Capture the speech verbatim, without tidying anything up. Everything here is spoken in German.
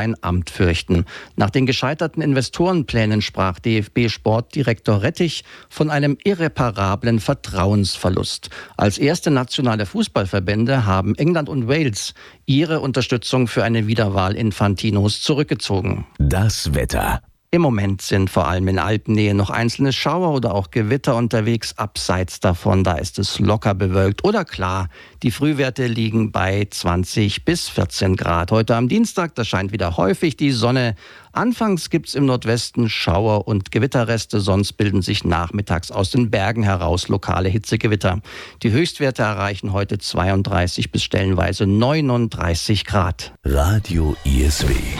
ein Amt fürchten. Nach den gescheiterten Investorenplänen sprach D F B-Sportdirektor Rettich von einem irreparablen Vertrauensverlust. Als erste nationale Fußballverbände haben England und Wales ihre Unterstützung für eine Wiederwahl Infantinos zurückgezogen. Das Wetter. Im Moment sind vor allem in Alpennähe noch einzelne Schauer oder auch Gewitter unterwegs. Abseits davon, da ist es locker bewölkt oder klar. Die Frühwerte liegen bei zwanzig bis vierzehn Grad. Heute am Dienstag, da scheint wieder häufig die Sonne. Anfangs gibt's im Nordwesten Schauer- und Gewitterreste, sonst bilden sich nachmittags aus den Bergen heraus lokale Hitzegewitter. Die Höchstwerte erreichen heute zweiunddreißig bis stellenweise neununddreißig Grad. Radio I S W.